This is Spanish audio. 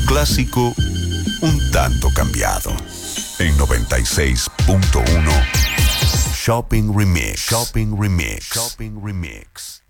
clásico un tanto cambiado. En 96.1 Shopping Remix. Shopping Remix. Shopping Remix.